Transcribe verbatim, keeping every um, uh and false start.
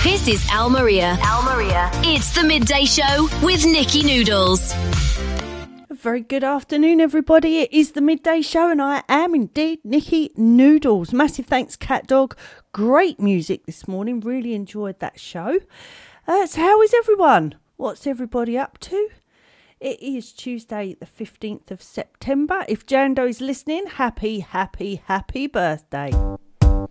This is Al Maria. Al Maria. It's the Midday Show with Nikki Noodles. A very good afternoon, everybody. It is the Midday Show, and I am indeed Nikki Noodles. Massive thanks, Cat Dog. Great music this morning. Really enjoyed that show. Uh, so how is everyone? What's everybody up to? It is Tuesday, the fifteenth of September. If Jando is listening, happy, happy, happy birthday.